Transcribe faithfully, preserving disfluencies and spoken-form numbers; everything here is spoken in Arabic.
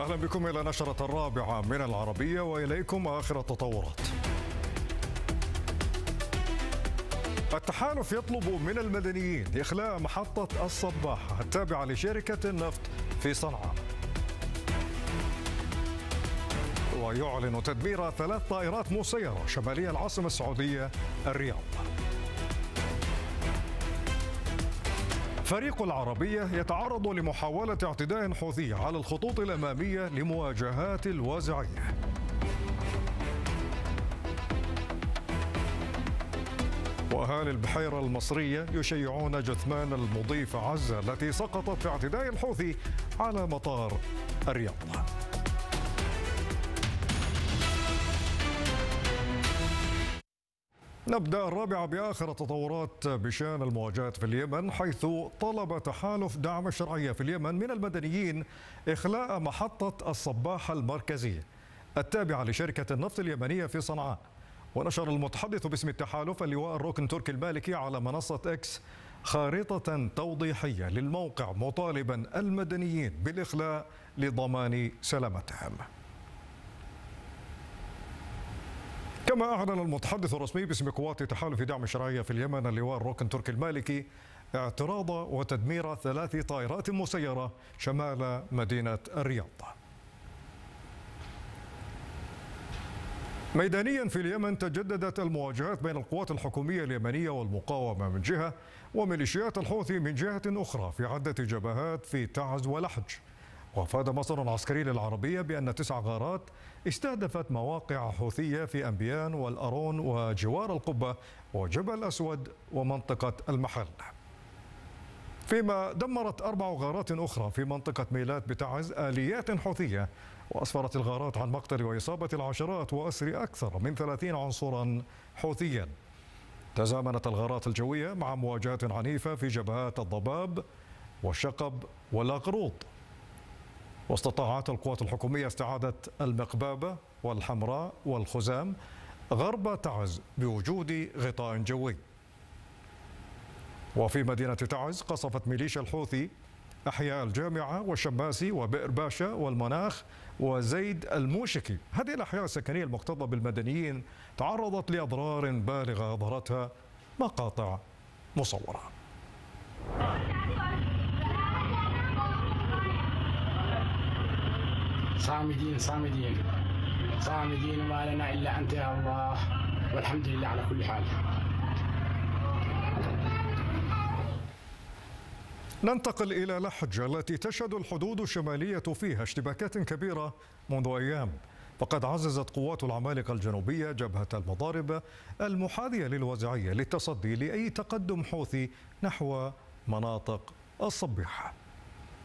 أهلا بكم إلى نشرة الرابعة من العربية وإليكم آخر التطورات. التحالف يطلب من المدنيين إخلاء محطة الصباحة التابعة لشركة النفط في صنعاء. ويعلن تدمير ثلاث طائرات مسيرة شمالية العاصمة السعودية الرياض. فريق العربية يتعرض لمحاولة اعتداء حوثي على الخطوط الأمامية لمواجهات الوازعية. وأهالي البحيرة المصرية يشيعون جثمان المضيفة عزة التي سقطت في اعتداء الحوثي على مطار الرياض. نبدأ الرابعة بآخر التطورات بشأن المواجهات في اليمن، حيث طلب تحالف دعم الشرعية في اليمن من المدنيين إخلاء محطة الصباحة المركزية التابعة لشركة النفط اليمنية في صنعاء. ونشر المتحدث باسم التحالف اللواء الركن تركي المالكي على منصة إكس خارطة توضيحية للموقع مطالبا المدنيين بالإخلاء لضمان سلامتهم. كما أعلن المتحدث الرسمي باسم قوات تحالف دعم الشرعية في اليمن اللواء الركن تركي المالكي اعتراض وتدمير ثلاث طائرات مسيرة شمال مدينة الرياض. ميدانيا في اليمن تجددت المواجهات بين القوات الحكومية اليمنية والمقاومة من جهة وميليشيات الحوثي من جهة أخرى في عدة جبهات في تعز ولحج. وأفاد مصدر عسكري للعربية بأن تسع غارات استهدفت مواقع حوثية في أنبيان والأرون وجوار القبة وجبل الأسود ومنطقة المحل، فيما دمرت أربع غارات أخرى في منطقة ميلات بتعز آليات حوثية. وأسفرت الغارات عن مقتل وإصابة العشرات وأسر أكثر من ثلاثين عنصرا حوثيا. تزامنت الغارات الجوية مع مواجهات عنيفة في جبهات الضباب والشقب والأقروط. واستطاعت القوات الحكومية استعادة المقبابة والحمراء والخزام غرب تعز بوجود غطاء جوي. وفي مدينة تعز قصفت ميليشيا الحوثي أحياء الجامعة والشماسي وبئر باشا والمناخ وزيد الموشكي. هذه الأحياء السكنية المكتظة بالمدنيين تعرضت لأضرار بالغة أظهرتها مقاطع مصورة. صامدين صامدين صامدين وما لنا إلا أنت يا الله، والحمد لله على كل حال. ننتقل إلى لحج التي تشهد الحدود الشمالية فيها اشتباكات كبيرة منذ أيام. فقد عززت قوات العمالقة الجنوبية جبهة المضارب المحاذية للوازعية للتصدي لأي تقدم حوثي نحو مناطق الصبيحة.